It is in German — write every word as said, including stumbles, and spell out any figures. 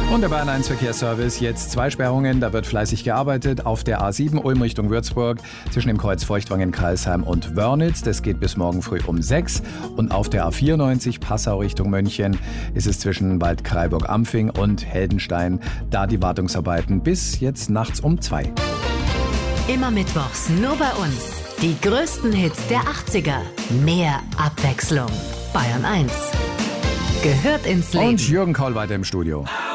Und der Bayern eins Verkehrsservice, jetzt zwei Sperrungen, da wird fleißig gearbeitet. Auf der A sieben Ulm Richtung Würzburg zwischen dem Kreuz Feuchtwangen-Kreilsheim und Wörnitz, das geht bis morgen früh um sechs. Und auf der A vierundneunzig Passau Richtung München ist es zwischen Waldkraiburg-Ampfing und Heldenstein, da die Wartungsarbeiten bis jetzt nachts um zwei. Immer mittwochs nur bei uns. Die größten Hits der achtziger. Mehr Abwechslung. Bayern eins gehört ins Leben. Und Jürgen Koll weiter im Studio.